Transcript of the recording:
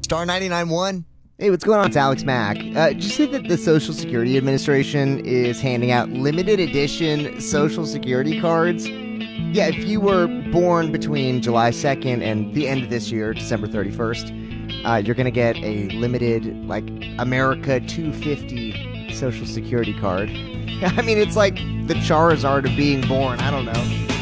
Star 99.1. Hey, what's going on? It's Alex Mack. Did you see that the Social Security Administration is handing out limited edition Social Security cards? Yeah, if you were born between July 2nd and the end of this year, December 31st, you're going to get a limited, America 250 Social Security card. I mean, it's like the Charizard of being born. I don't know.